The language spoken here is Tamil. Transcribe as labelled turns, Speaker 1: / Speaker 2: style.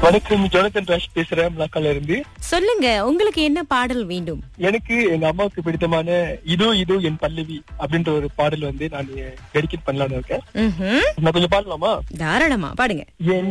Speaker 1: வணக்கம், ஜொனத்தன் ராஜ் பேசுறேன், மலாக்கால இருந்து.
Speaker 2: சொல்லுங்க, உங்களுக்கு என்ன பாடல் வேண்டும்?
Speaker 1: எனக்கு எங்க அம்மாவுக்கு பிடித்தமான இதோ இதோ என் பல்லவி அப்படின்ற ஒரு பாடல் வந்து நான் டெடிகேட் பண்ணலாம்னு இருக்கேன்.
Speaker 2: ம்ஹும்.
Speaker 1: நான் கொஞ்சம் பாடலாமா?
Speaker 2: தாராளமா பாடுங்க.
Speaker 1: என்